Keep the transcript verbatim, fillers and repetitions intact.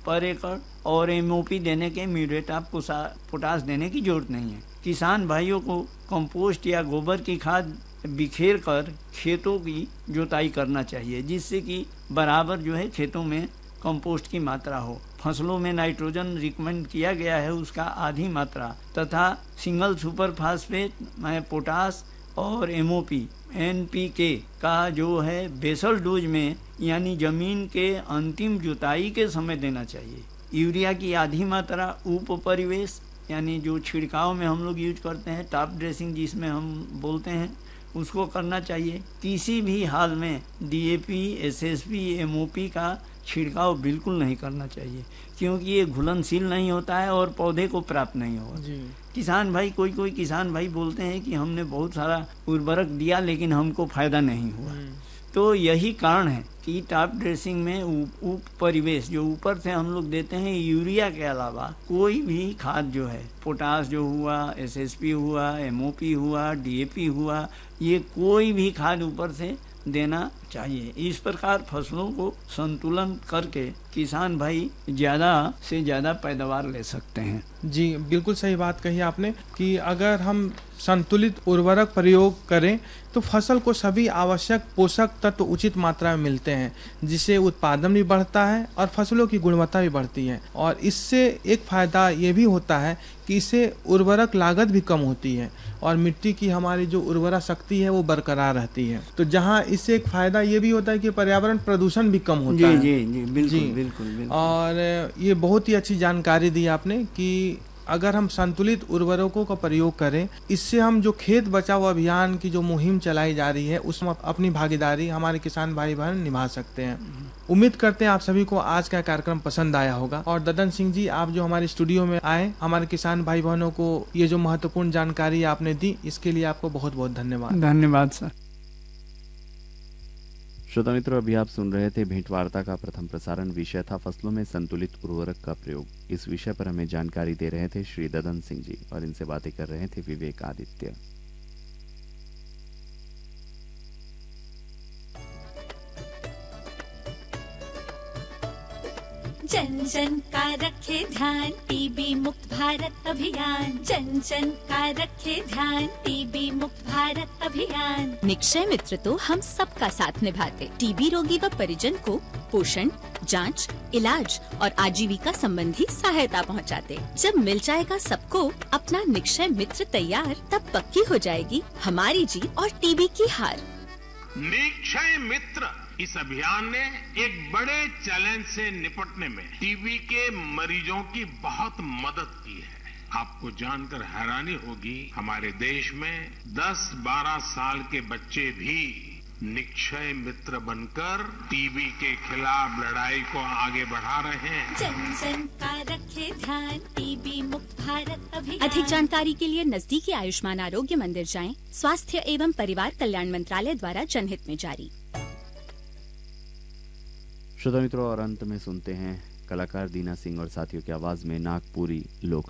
पर एकड़ और एमओपी देने के म्यूरेट ऑफ पोटाश देने की जरूरत नहीं है। किसान भाइयों को कंपोस्ट या गोबर की खाद बिखेर कर खेतों की जुताई करना चाहिए, जिससे कि बराबर जो है खेतों में कंपोस्ट की मात्रा हो। फसलों में नाइट्रोजन रिकमेंड किया गया है उसका आधी मात्रा तथा सिंगल सुपर फास्फेट में पोटाश और एमओपी एनपीके का जो है बेसल डोज में यानी जमीन के अंतिम जुताई के समय देना चाहिए। यूरिया की आधी मात्रा उप परिवेश यानी जो छिड़काव में हम लोग यूज करते हैं, टॉप ड्रेसिंग जिसमें हम बोलते हैं, उसको करना चाहिए। किसी भी हाल में डीएपी, एसएसपी, एमओपी का छिड़काव बिल्कुल नहीं करना चाहिए, क्योंकि ये घुलनशील नहीं होता है और पौधे को प्राप्त नहीं होगा। किसान भाई कोई कोई किसान भाई बोलते हैं कि हमने बहुत सारा उर्वरक दिया लेकिन हमको फायदा नहीं हुआ। तो यही कारण है कि टॉप ड्रेसिंग में उप परिवेश जो ऊपर से हम लोग देते हैं, यूरिया के अलावा कोई भी खाद जो है, पोटाश जो हुआ, एसएसपी हुआ, एमओपी हुआ, डीएपी हुआ, ये कोई भी खाद ऊपर से देना चाहिए। इस प्रकार फसलों को संतुलन करके किसान भाई ज्यादा से ज्यादा पैदावार ले सकते हैं। जी बिल्कुल सही बात कही आपने कि अगर हम संतुलित उर्वरक प्रयोग करें तो फसल को सभी आवश्यक पोषक तत्व उचित मात्रा में मिलते हैं, जिससे उत्पादन भी बढ़ता है और फसलों की गुणवत्ता भी बढ़ती है। और इससे एक फायदा ये भी होता है कि इससे उर्वरक लागत भी कम होती है और मिट्टी की हमारी जो उर्वरा शक्ति है वो बरकरार रहती है। तो जहाँ इससे एक फायदा ये भी होता है कि पर्यावरण प्रदूषण भी कम होता जी, है। जी जी बिल्कुल जी, बिल्कुल, बिल्कुल। और ये बहुत ही अच्छी जानकारी दी आपने कि अगर हम संतुलित उर्वरकों का प्रयोग करें, इससे हम जो खेत बचाओ अभियान की जो मुहिम चलाई जा रही है उसमें अपनी भागीदारी हमारे किसान भाई बहन निभा सकते हैं। उम्मीद करते हैं आप सभी को आज का कार्यक्रम पसंद आया होगा। और ददन सिंह जी, आप जो हमारे स्टूडियो में आए, हमारे किसान भाई बहनों को ये जो महत्वपूर्ण जानकारी आपने दी, इसके लिए आपको बहुत बहुत धन्यवाद। धन्यवाद सर। श्रोता मित्रों, अभी आप सुन रहे थे भेंट वार्ता का प्रथम प्रसारण। विषय था फसलों में संतुलित उर्वरक का प्रयोग। इस विषय पर हमें जानकारी दे रहे थे श्री ददन सिंह जी और इनसे बातें कर रहे थे विवेक आदित्य। जन जन का रखे ध्यान, टीबी मुक्त भारत अभियान। जन जन का रखे ध्यान, टीबी मुक्त भारत अभियान। निक्षय मित्र तो हम सबका साथ निभाते, टीबी रोगी व परिजन को पोषण, जांच, इलाज और आजीविका संबंधी सहायता पहुंचाते। जब मिल जाएगा सबको अपना निक्षय मित्र तैयार, तब पक्की हो जाएगी हमारी जीत और टीबी की हार। निक्षय मित्र इस अभियान ने एक बड़े चैलेंज से निपटने में टीबी के मरीजों की बहुत मदद की है। आपको जानकर हैरानी होगी, हमारे देश में दस बारह साल के बच्चे भी निक्षय मित्र बनकर टीबी के खिलाफ लड़ाई को आगे बढ़ा रहे हैं। जन जन का रखे ध्यान, टीबी मुक्त भारत अभियान। अधिक जानकारी के लिए नजदीकी आयुष्मान आरोग्य मंदिर जाएं। स्वास्थ्य एवं परिवार कल्याण मंत्रालय द्वारा जनहित में जारी। श्रोता मित्रों, और अंत में सुनते हैं कलाकार दीना सिंह और साथियों की आवाज में नागपुरी लोक